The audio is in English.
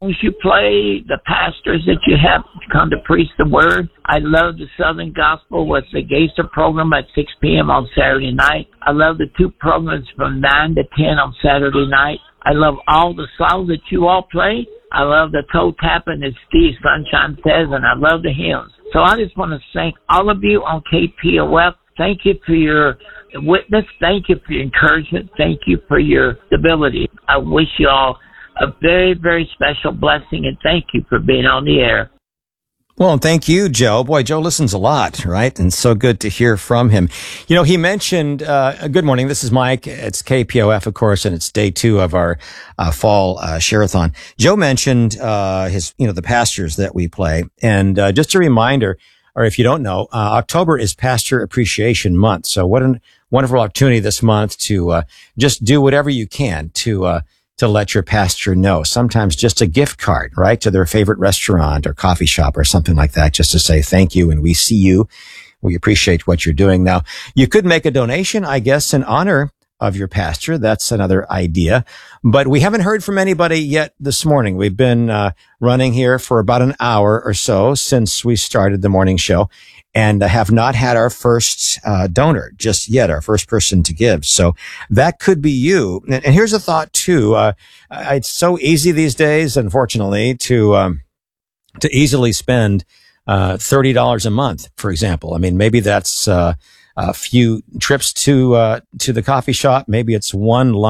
You play, the pastors that you have come to preach the word. I love the Southern Gospel with the Gaither program at 6 p.m. on Saturday night. I love the two programs from 9 to 10 on Saturday night. I love all the songs that you all play. I love the toe tapping that Steve Sunshine says, and I love the hymns. So I just want to thank all of you on KPOF. Thank you for your witness. Thank you for your encouragement. Thank you for your stability. I wish you all a very, very special blessing, and thank you for being on the air. Well, and thank you, Joe. Boy, Joe listens a lot, right? And so good to hear from him. You know, he mentioned, good morning, this is Mike. It's KPOF, of course, and it's day 2 of our fall share-a-thon. Joe mentioned the pastors that we play. And just a reminder, or if you don't know, October is Pastor Appreciation Month. So what a wonderful opportunity this month to just do whatever you can to let your pastor know. Sometimes just a gift card, right, to their favorite restaurant or coffee shop or something like that, just to say thank you and we see you. We appreciate what you're doing. Now, you could make a donation, I guess, in honor of your pastor. That's another idea. But we haven't heard from anybody yet this morning. We've been running here for about an hour or so since we started the morning show, and have not had our first donor just yet, our first person to give. So that could be you. And here's a thought too. It's so easy these days, unfortunately, to easily spend $30 a month, for example. I mean, maybe that's a few trips to the coffee shop. Maybe it's one lunch